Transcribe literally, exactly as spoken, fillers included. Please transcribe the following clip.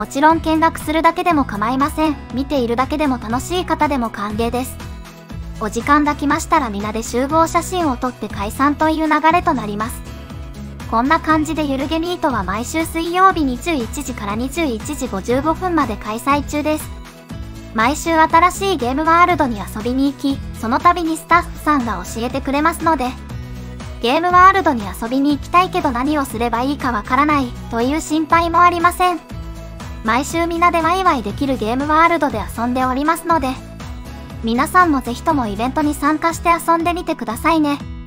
もちろん見学するだけでも構いません。見ているだけでも楽しい方でも歓迎です。お時間が来ましたら皆で集合写真を撮って解散という流れとなります。こんな感じでゆるゲミートは毎週水曜日にじゅういちじからにじゅういちじごじゅうごふんまで開催中です。毎週新しいゲームワールドに遊びに行き、その度にスタッフさんが教えてくれますので、ゲームワールドに遊びに行きたいけど何をすればいいかわからないという心配もありません。毎週皆でワイワイできるゲームワールドで遊んでおりますので、皆さんもぜひともイベントに参加して遊んでみてくださいね。